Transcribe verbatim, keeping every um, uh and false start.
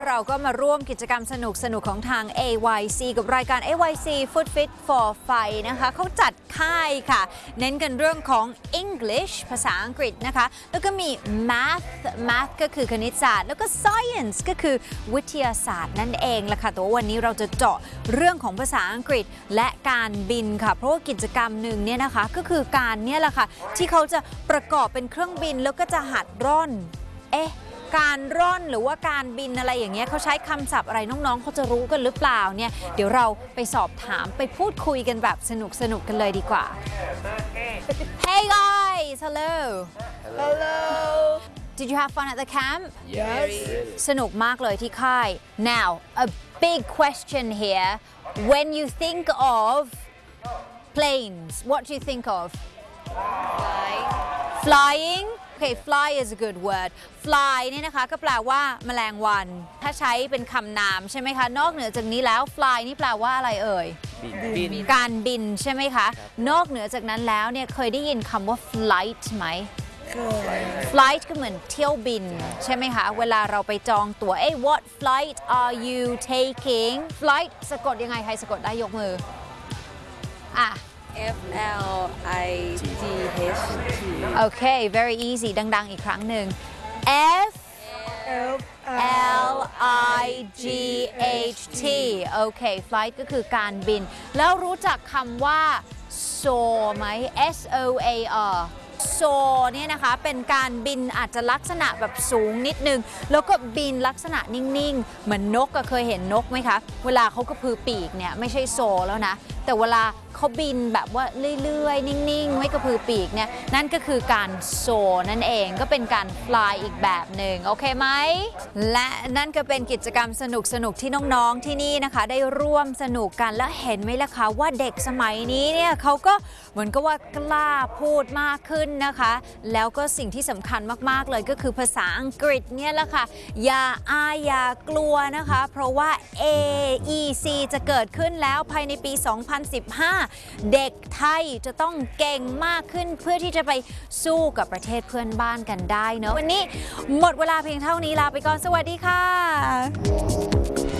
เราก็มาร่วมกิจกรรมสนุกสนุกของทาง เอ วาย ซี กับรายการ เอ วาย ซี Food Fit for Fight นะคะเขาจัดค่ายค่ะ เน้นกันเรื่องของ English ภาษาอังกฤษนะคะ แล้วก็มี Math Math ก็คือคณิตศาสตร์แล้วก็ Science ก็คือวิทยาศาสตร์นั่นเองล่ะค่ะแต่ว่าวันนี้เราจะเจาะเรื่องของภาษาอังกฤษและการบินค่ะเพราะว่ากิจกรรมหนึ่งเนี่ยนะคะก็คือการเนี่ยแหละค่ะที่เขาจะประกอบเป็นเครื่องบินแล้วก็จะหัดร่อนเอ๊ะการร่อนหรือว่าการบินอะไรอย่างเงี้ยเขาใช้คำศัพท์อะไรน้องๆเขาจะรู้กันหรือเปล่าเนี่ยเดี๋ยวเราไปสอบถามไปพูดคุยกันแบบสนุกสนุกกันเลยดีกว่า Hey guys hello Hello Did you have fun at the camp Yes สนุกมากเลยที่ค่าย Now a big question here when you think of planes what do you think of Fly flying Okay fly is a good word fly นี่นะคะก็แปลว่าแมลงวันถ้าใช้เป็นคำนามใช่ไหมคะนอกเหนือจากนี้แล้ว fly นี่แปลว่าอะไรเอ่ยบินการบินใช่ไหมคะนอกเหนือจากนั้นแล้วเนี่ยเคยได้ยินคำว่า flight ไหม flight ก็เหมือนเที่ยวบินใช่ไหมคะเวลาเราไปจองตั๋วเอ้ what flight are you taking flight สะกดยังไงใครสะกดได้ยกมืออ่ะ F L I G H T โอเค very easy ดังๆอีกครั้งหนึ่ง F F L I G H T โอเค flight ก็คือการบินแล้วรู้จักคำว่า soar ไหม S O A R soar เนี่ยนะคะเป็นการบินอาจจะลักษณะแบบสูงนิดนึงแล้วก็บินลักษณะนิ่งๆเหมือนนกก็เคยเห็นนกไหมคะเวลาเขากระพือปีกเนี่ยไม่ใช่ soar แล้วนะแต่เวลาเขาบินแบบว่าเรื่อยๆนิ่งๆไม่กระพือปีกเนี่ยนั่นก็คือการ soar นั่นเองก็เป็นการ fly อีกแบบหนึ่งโอเคไหมและนั่นก็เป็นกิจกรรมสนุกๆที่น้องๆที่นี่นะคะได้ร่วมสนุกกันและเห็นไหมล่ะคะว่าเด็กสมัยนี้เนี่ยเขาก็เหมือนกับว่ากล้าพูดมากขึ้นนะคะแล้วก็สิ่งที่สำคัญมากๆเลยก็คือภาษาอังกฤษเนี่ยแหละค่ะอย่าอายอย่ากลัวนะคะเพราะว่า เอ อี ซี จะเกิดขึ้นแล้วภายในปี สองพันสิบห้า เด็กไทยจะต้องเก่งมากขึ้นเพื่อที่จะไปสู้กับประเทศเพื่อนบ้านกันได้เนอะวันนี้หมดเวลาเพียงเท่านี้ลาไปก่อนสวัสดีค่ะ